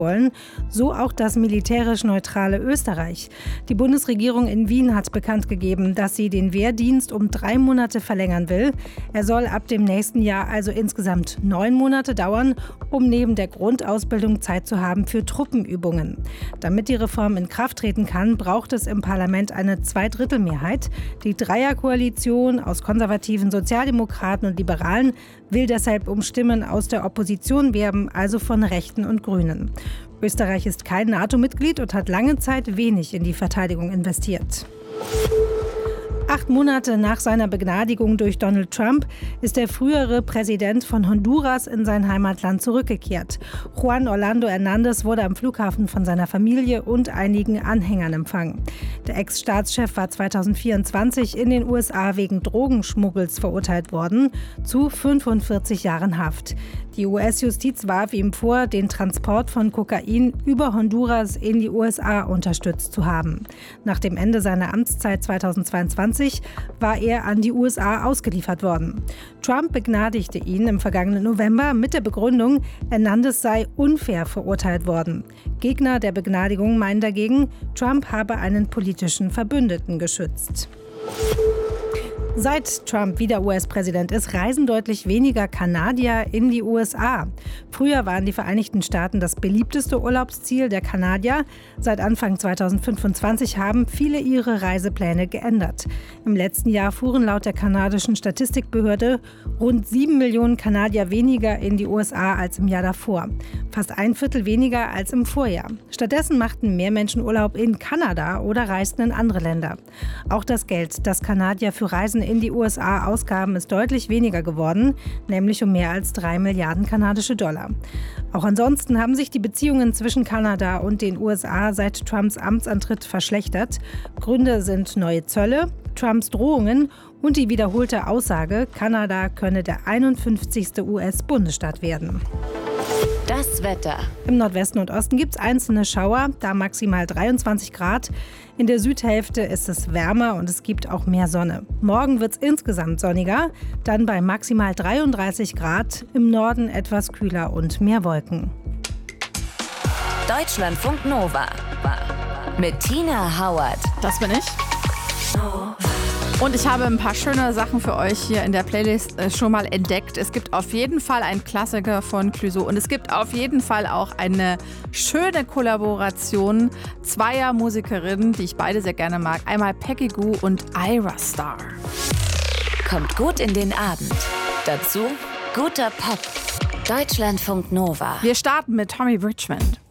wollen, so auch das militärisch neutrale Österreich. Die Bundesregierung in Wien hat bekannt gegeben, dass sie den Wehrdienst um 3 Monate verlängern will. Er soll ab dem nächsten Jahr also insgesamt 9 Monate dauern, um neben der Grundausbildung Zeit zu haben für Truppenübungen. Damit die Reform in Kraft treten kann, braucht es im Parlament eine Zweidrittelmehrheit. Die Dreierkoalition aus konservativen Sozialdemokraten und Liberalen will deshalb um Stimmen aus der Opposition werben, also von Rechten und Grünen. Österreich ist kein NATO-Mitglied und hat lange Zeit wenig in die Verteidigung investiert. 8 Monate nach seiner Begnadigung durch Donald Trump ist der frühere Präsident von Honduras in sein Heimatland zurückgekehrt. Juan Orlando Hernández wurde am Flughafen von seiner Familie und einigen Anhängern empfangen. Der Ex-Staatschef war 2024 in den USA wegen Drogenschmuggels verurteilt worden, zu 45 Jahren Haft. Die US-Justiz warf ihm vor, den Transport von Kokain über Honduras in die USA unterstützt zu haben. Nach dem Ende seiner Amtszeit 2022 war er an die USA ausgeliefert worden. Trump begnadigte ihn im vergangenen November mit der Begründung, Hernández sei unfair verurteilt worden. Gegner der Begnadigung meinen dagegen, Trump habe einen politischen Verbündeten geschützt. Seit Trump wieder US-Präsident ist, reisen deutlich weniger Kanadier in die USA. Früher waren die Vereinigten Staaten das beliebteste Urlaubsziel der Kanadier. Seit Anfang 2025 haben viele ihre Reisepläne geändert. Im letzten Jahr fuhren laut der kanadischen Statistikbehörde rund 7 Millionen Kanadier weniger in die USA als im Jahr davor. Fast 1/4 weniger als im Vorjahr. Stattdessen machten mehr Menschen Urlaub in Kanada oder reisten in andere Länder. Auch das Geld, das Kanadier für Reisen in die USA ausgaben, ist deutlich weniger geworden, nämlich um mehr als 3 Milliarden kanadische Dollar. Auch ansonsten haben sich die Beziehungen zwischen Kanada und den USA seit Trumps Amtsantritt verschlechtert. Gründe sind neue Zölle, Trumps Drohungen und die wiederholte Aussage, Kanada könne der 51. US-Bundesstaat werden. Das Wetter. Im Nordwesten und Osten gibt es einzelne Schauer, da maximal 23 Grad. In der Südhälfte ist es wärmer und es gibt auch mehr Sonne. Morgen wird es insgesamt sonniger, dann bei maximal 33 Grad, im Norden etwas kühler und mehr Wolken. Deutschlandfunk Nova mit Tina Hauert. Das bin ich. Und ich habe ein paar schöne Sachen für euch hier in der Playlist schon mal entdeckt. Es gibt auf jeden Fall einen Klassiker von Clouseau und es gibt auf jeden Fall auch eine schöne Kollaboration zweier Musikerinnen, die ich beide sehr gerne mag. Einmal Peggy Gou und Ira Star. Kommt gut in den Abend. Dazu guter Pop. Deutschlandfunk Nova. Wir starten mit Tommy Richmond.